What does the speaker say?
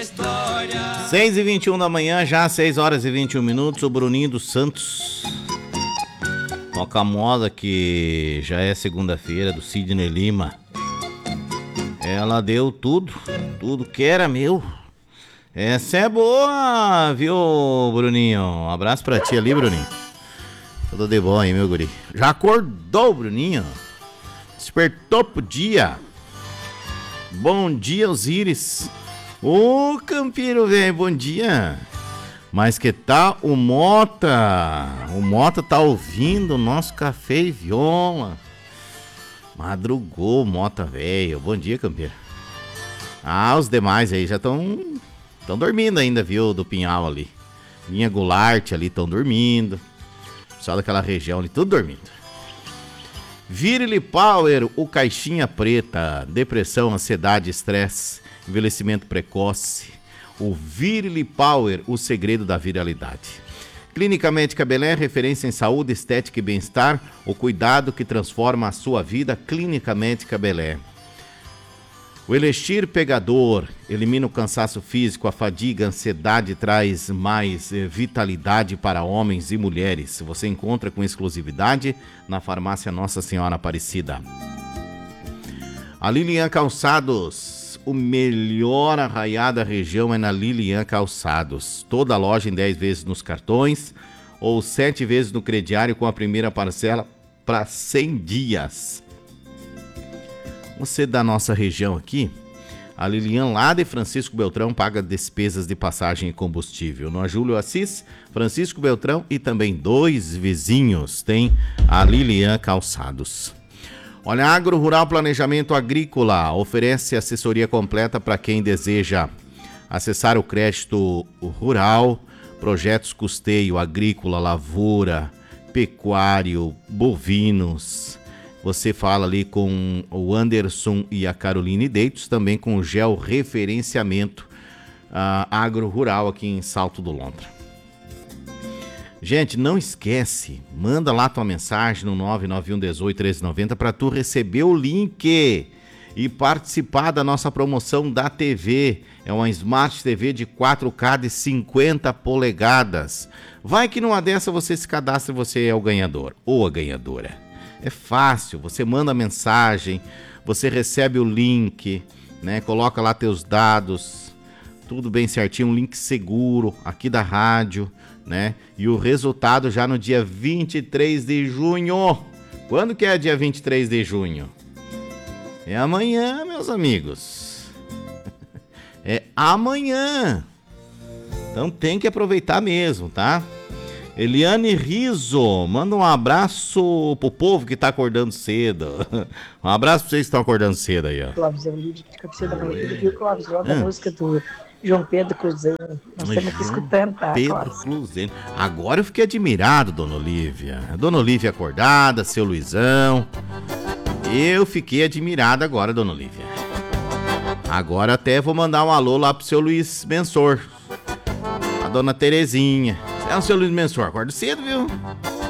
6h21 da manhã, já 6h21, o Bruninho dos Santos. Toca a moda que já é segunda-feira, do Sidney Lima. Ela deu tudo que era meu. Essa é boa, viu, Bruninho? Um abraço pra ti ali, Bruninho. Tudo de bom aí, meu guri. Já acordou, Bruninho? Despertou pro dia. Bom dia, Osíris. Ô, Campiro, velho, bom dia. Mas que tal o Mota? O Mota tá ouvindo o nosso café e viola. Madrugou, Mota, velho. Bom dia, Campiro. Ah, os demais aí já estão dormindo ainda, viu, do Pinhal ali. Linha Goulart ali estão dormindo. Só daquela região ali, tudo dormindo. Virile Power, o caixinha preta. Depressão, ansiedade, estresse, envelhecimento precoce. O Virile Power, o segredo da viralidade. Clínica Médica Belém, referência em saúde, estética e bem-estar. O cuidado que transforma a sua vida. Clínica Médica Belém. O Elixir Pegador elimina o cansaço físico, a fadiga, a ansiedade, traz mais vitalidade para homens e mulheres. Você encontra com exclusividade na farmácia Nossa Senhora Aparecida. A Lilian Calçados, o melhor arraiá da região é na Lilian Calçados. Toda a loja em 10 vezes nos cartões ou 7 vezes no crediário com a primeira parcela para 100 dias. Você da nossa região aqui, a Lilian lá de Francisco Beltrão paga despesas de passagem e combustível. No Júlio Assis, Francisco Beltrão e também 2 vizinhos tem a Lilian Calçados. Olha, Agro Rural Planejamento Agrícola oferece assessoria completa para quem deseja acessar o crédito rural, projetos custeio agrícola, lavoura, pecuário, bovinos. Você fala ali com o Anderson e a Caroline Deitos, também com o georreferenciamento agro rural aqui em Salto do Lontra. Gente, não esquece, manda lá tua mensagem no 991181390 para tu receber o link e participar da nossa promoção da TV. É uma Smart TV de 4K de 50 polegadas. Vai que numa dessa você se cadastra e você é o ganhador ou a ganhadora. É fácil, você manda mensagem, você recebe o link, né? Coloca lá teus dados, tudo bem certinho, um link seguro aqui da rádio, né? E o resultado já no dia 23 de junho. Quando que é dia 23 de junho? É amanhã, meus amigos. É amanhã. Então tem que aproveitar mesmo, tá? Eliane Riso, manda um abraço pro povo que tá acordando cedo. Um abraço pra vocês que estão acordando cedo aí, ó. Clóvis, eu li de cabeceira da manhã, viu, Clóvis? Logo a música do João Pedro Cruzeiro. Nós estamos aqui escutando, tá, Pedro Cruzeiro. Agora eu fiquei admirado, dona Olívia. Dona Olívia acordada, seu Luizão. Eu fiquei admirado agora, dona Olívia. Agora até vou mandar um alô lá pro seu Luiz Mensor. A dona Terezinha. É o seu Luiz Mensor, acorda cedo, viu?